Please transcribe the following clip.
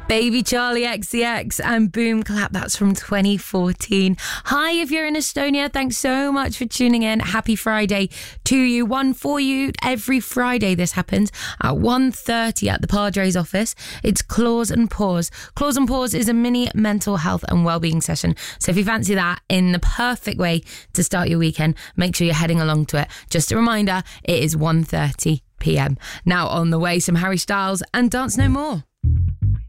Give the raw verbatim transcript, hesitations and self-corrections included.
Baby Charlie X C X and Boom Clap. That's from twenty fourteen. Hi, if you're in Estonia, thanks so much for tuning in. Happy Friday to you. One for you. Every Friday this happens at one thirty at the Padres office. It's Claws and Pause. Claws and Pause is a mini mental health and wellbeing session. So if you fancy that in the perfect way to start your weekend, make sure you're heading along to it. Just a reminder, it is one thirty p.m. Now on the way, some Harry Styles and Dance No More.